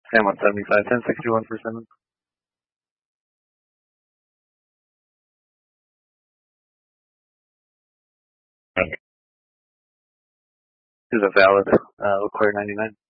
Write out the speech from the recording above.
I'm on 75, 1061 for 7. This is a valid, require 99.